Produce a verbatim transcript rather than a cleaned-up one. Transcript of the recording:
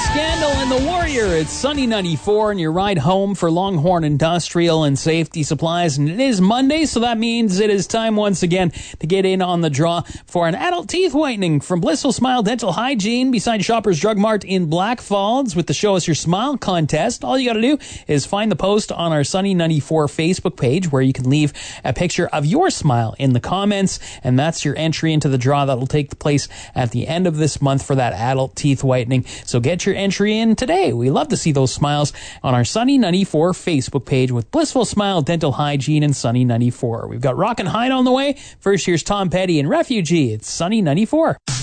Scandal and the Warrior. It's Sunny ninety-four and your ride home for Longhorn Industrial and Safety Supplies. And it is Monday, so that means it is time once again to get in on the draw for an adult teeth whitening from Blissful Smile Dental Hygiene beside Shoppers Drug Mart in Black Falls with the Show Us Your Smile contest. All you got to do is find the post on our Sunny ninety-four Facebook page where you can leave a picture of your smile in the comments, and that's your entry into the draw that will take place at the end of this month for that adult teeth whitening. So get your entry in today. We love to see those smiles on our Sunny ninety-four Facebook page with Blissful Smile Dental Hygiene and Sunny ninety-four. We've got Rock and Hide on the way. First, here's Tom Petty and Refugee. It's Sunny ninety-four.